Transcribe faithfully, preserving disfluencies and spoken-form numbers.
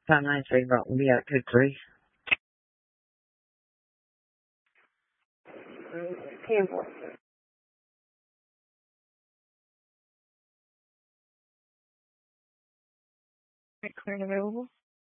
five nine three Rockland will be out code three. ten four. Clearing available.